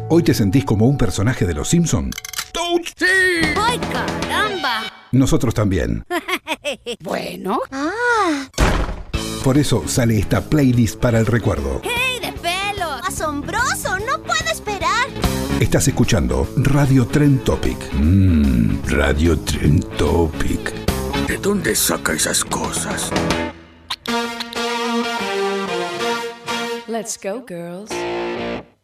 ¿Hoy te sentís como un personaje de Los Simpson? ¡Touch! ¡Sí! ¡Ay, caramba! Nosotros también. Bueno. Por eso sale esta playlist para el recuerdo. ¡Hey, de pelos! ¡Asombroso! ¡No puedo esperar! Estás escuchando Radio Trend Topic. Radio Trend Topic. ¿De dónde saca esas cosas? Let's go, girls.